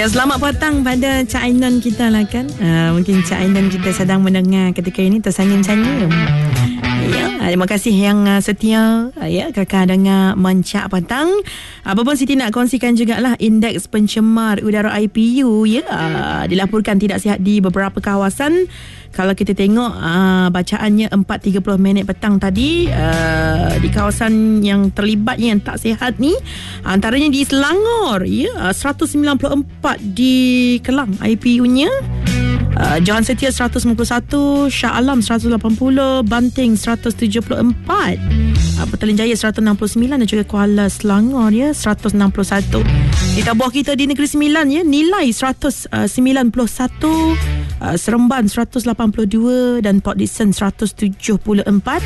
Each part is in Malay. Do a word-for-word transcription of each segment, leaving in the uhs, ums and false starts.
Ya, selamat petang pada Cak Ainan kita lah kan. uh, Mungkin Cak Ainan kita sedang mendengar ketika ini tersenyum-senyum. Ya, terima kasih yang uh, setia uh, ya kakak dengar Mencak Petang. Apa pun Siti nak kongsikan jugalah indeks pencemar udara I P U ya uh, dilaporkan tidak sihat di beberapa kawasan. Kalau kita tengok uh, bacaannya empat tiga puluh minit petang tadi, uh, di kawasan yang terlibat yang tak sihat ni antaranya di Selangor ya, uh, seratus sembilan puluh empat di Kelang I P U-nya. Uh, Johan Setia seratus sembilan puluh satu, Shah Alam seratus lapan puluh, Banting seratus tujuh puluh empat, uh, Petaling Jaya seratus enam puluh sembilan dan juga Kuala Selangor ya seratus enam puluh satu. Di Tabuah kita di Negeri Sembilan ya, nilai seratus sembilan puluh satu, uh, Seremban seratus lapan puluh dua dan Port Dickson seratus tujuh puluh empat.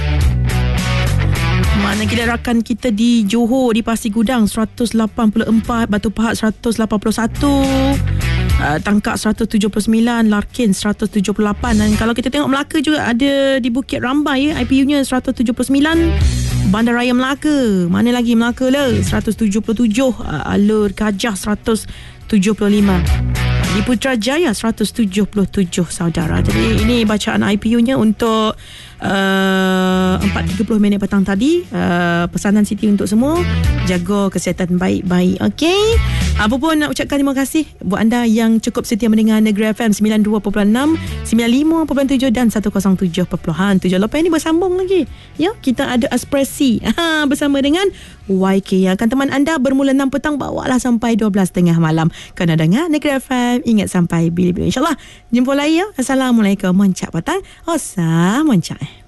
Mana kita rakan kita di Johor di Pasir Gudang seratus lapan puluh empat, Batu Pahat seratus lapan puluh satu, uh, Tangkak seratus tujuh puluh sembilan, Larkin seratus tujuh puluh lapan. Dan kalau kita tengok Melaka juga ada di Bukit Rambai ya, I P U-nya seratus tujuh puluh sembilan. Bandaraya Melaka, mana lagi Melaka lah, seratus tujuh puluh tujuh, uh, Alur Kajah seratus tujuh puluh lima, di Putrajaya seratus tujuh puluh tujuh saudara. Jadi ini bacaan I P U-nya untuk uh, empat tiga puluh minit petang tadi. uh, Pesanan Siti untuk semua, jaga kesihatan baik-baik. Okey, apa pun nak ucapkan terima kasih buat anda yang cukup setia mendengar Negeri F M sembilan puluh dua perpuluhan enam, sembilan puluh lima perpuluhan tujuh dan seratus tujuh perpuluhan tujuh. Lepas ini bersambung lagi ya, kita ada Espresi ha, bersama dengan Y K yang akan teman anda bermula enam petang bawalah sampai dua belas tengah malam. Kena dengar Negeri F M, ingat sampai bila-bila. InsyaAllah jumpa lagi ya. Assalamualaikum. Mencak Petang. Osah Mencak.